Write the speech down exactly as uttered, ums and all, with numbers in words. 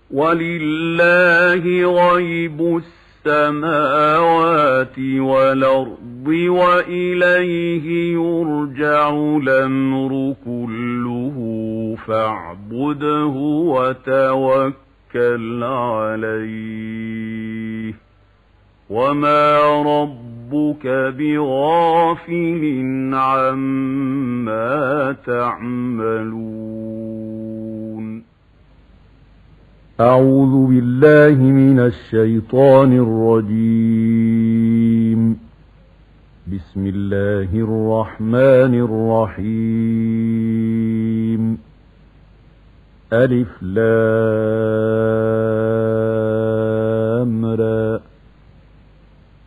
ولله غيب السماوات والأرض وإليه يرجع الأمر كله فاعبده وتوكل عليه وما ربك بغافل عما تعملون. أعوذ بالله من الشيطان الرجيم. بسم الله الرحمن الرحيم. الرحيم. ألف لام ميم. ذلك الكتاب لا ريب فيه هدى للمتقين الذين يؤمنون بالغيب ويقيمون الصلاة ومما رزقناهم ينفقون.